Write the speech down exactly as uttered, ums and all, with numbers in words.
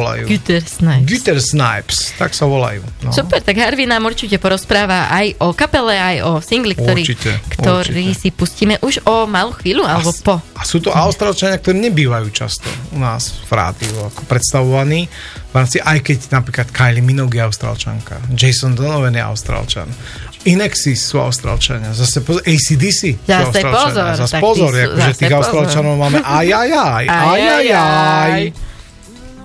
volajú. Gutter Snipes. Gutter Snipes, tak sa volajú. No. Super, tak Harvey nám určite porozpráva aj o kapele, aj o singli, ktorý, určite, ktorý určite. si pustíme už o malú chvíľu, alebo a, po. A sú to Austrálčania, ktorí nebývajú často u nás v rádiu ako predstavovaní. Aj keď napríklad Kylie Minogue je Austrálčanka, Jason Donovan je Austrálčan, Inexis sú Austrálčania, zase pozor, á cé dé cé sú Austrálčania. Zase pozor, akože tých Austrálčanov máme aj, aj, aj, aj, aj, aj.